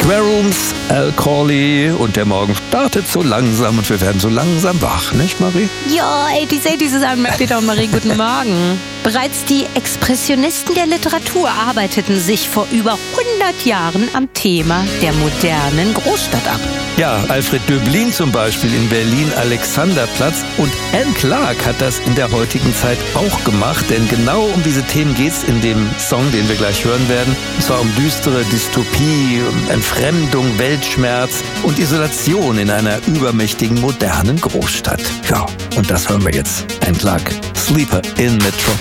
Square Rooms, Al Corley und der Morgen startet so langsam und wir werden so langsam wach, nicht Marie? Ja, 80s zusammen mit Peter und Marie, guten Morgen. Bereits die Expressionisten der Literatur arbeiteten sich vor über 100 Jahren am Thema der modernen Großstadt ab. Ja, Alfred Döblin zum Beispiel in Berlin Alexanderplatz und Anne Clark hat das in der heutigen Zeit auch gemacht, denn genau um diese Themen geht's in dem Song, den wir gleich hören werden. Und zwar um düstere Dystopie, um Entfremdung, Weltschmerz und Isolation in einer übermächtigen modernen Großstadt. Ja, und das hören wir jetzt. Anne Clark, Sleeper in Metro.